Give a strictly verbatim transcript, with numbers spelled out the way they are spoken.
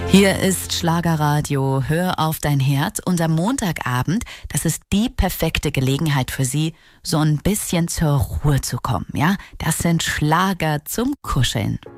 Hier ist Schlagerradio, hör auf dein Herz. Und am Montagabend, das ist die perfekte Gelegenheit für Sie, so ein bisschen zur Ruhe zu kommen, ja? Das sind Schlager zum Kuscheln.